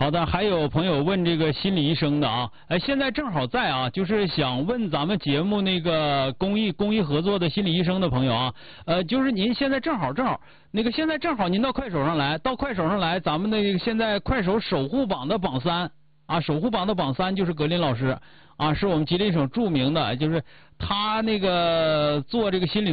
好的，还有朋友问这个心理医生的啊，现在正好在啊，就是想问咱们节目那个公益合作的心理医生的朋友啊，就是您现在正好那个现在正好您到快手上来，咱们那个现在快手守护榜的榜3啊，守护榜的榜3就是格林老师啊，是我们吉林省著名的，就是他那个做这个心理。